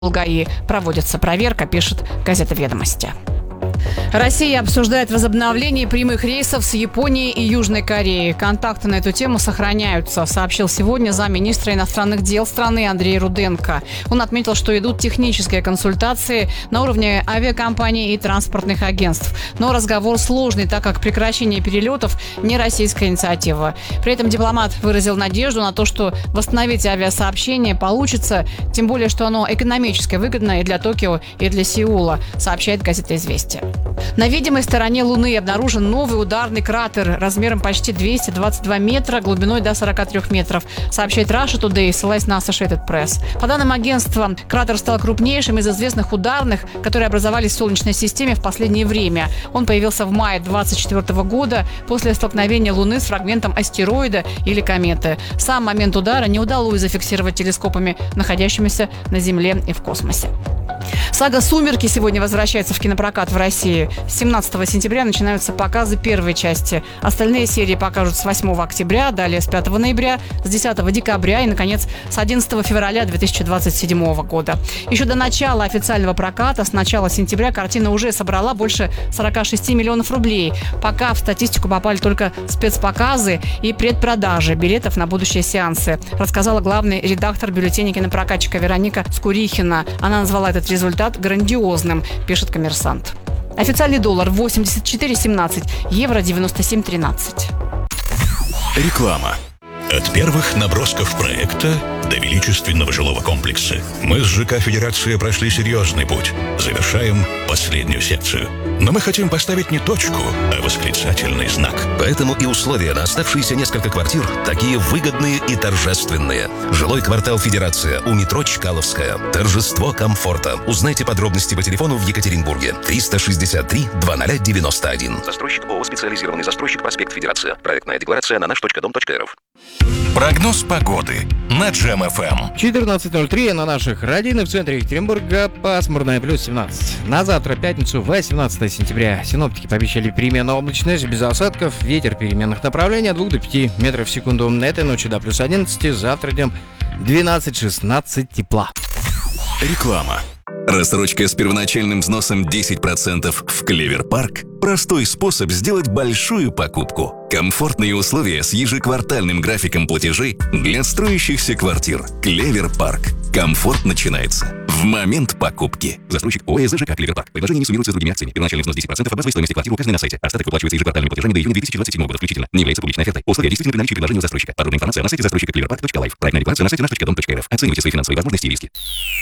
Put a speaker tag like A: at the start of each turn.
A: ГАИ проводится проверка, пишет газета «Ведомости». Россия обсуждает возобновление прямых рейсов с Японией и Южной Кореей. Контакты на эту тему сохраняются, сообщил сегодня замминистра иностранных дел страны Андрей Руденко. Он отметил, что идут технические консультации на уровне авиакомпаний и транспортных агентств. Но разговор сложный, так как прекращение перелетов не российская инициатива. При этом дипломат выразил надежду на то, что восстановить авиасообщение получится, тем более, что оно экономически выгодно и для Токио, и для Сеула, сообщает газета «Известия». На видимой стороне Луны обнаружен новый ударный кратер размером почти 222 метра, глубиной до 43 метров, сообщает Russia Today, ссылаясь на Associated Press. По данным агентства, кратер стал крупнейшим из известных ударных, которые образовались в Солнечной системе в последнее время. Он появился в мае 2024 года после столкновения Луны с фрагментом астероида или кометы. Сам момент удара не удалось зафиксировать телескопами, находящимися на Земле и в космосе. Сага «Сумерки» сегодня возвращается в кинопрокат в России. С 17 сентября начинаются показы первой части. Остальные серии покажут с 8 октября, далее с 5 ноября, с 10 декабря и, наконец, с 11 февраля 2027 года. Еще до начала официального проката, с начала сентября, картина уже собрала больше 46 миллионов рублей. Пока в статистику попали только спецпоказы и предпродажи билетов на будущие сеансы, рассказала главный редактор бюллетеня кинопрокатчика Вероника Скурихина. Она назвала этот результат грандиозным, пишет «Коммерсант». Официальный доллар 84,17, евро 97,13.
B: Реклама. От первых набросков проекта до величественного жилого комплекса мы с ЖК «Федерация» прошли серьезный путь. Завершаем последнюю секцию. Но мы хотим поставить не точку, а восклицательный знак.
C: Поэтому и условия на оставшиеся несколько квартир такие выгодные и торжественные. Жилой квартал «Федерация» у метро Чкаловская. Торжество комфорта. Узнайте подробности по телефону в Екатеринбурге. 363-2091.
D: Застройщик ООО «Специализированный застройщик», проспект Федерация. Проектная декларация на наш.дом.рф.
B: Прогноз погоды на Джем ФМ.
E: 14:03 на наших радийных, в центре Екатеринбурга пасмурно, плюс 17. На завтра, пятницу, 18 сентября. Синоптики пообещали переменную облачность без осадков, ветер переменных направлений от 2 до 5 метров в секунду. Этой ночью до плюс 11, завтра днем 12-16 тепла.
B: Реклама.
F: Рассрочка с первоначальным взносом 10% в Клевер Парк – простой способ сделать большую покупку. Комфортные условия с ежеквартальным графиком платежей для строящихся квартир. Клевер Парк. Комфорт начинается в момент покупки. Застройщик ООО ЖК «Клевер Парк». Предложение не суммируется с другими акциями. Первоначальный взнос 10% от базовой стоимости квартиры указанной на сайте. Остаток выплачивается ежеквартальными платежами до июня 2027 года включительно. Не является публичной офертой. Условия действительно при наличии предложения у застройщика. Подробная информация на сайте застройщика cleverpark.life. Проектная декларация на сайте наш.дом.рф. Оценивайте свои финансовые возможности и риски.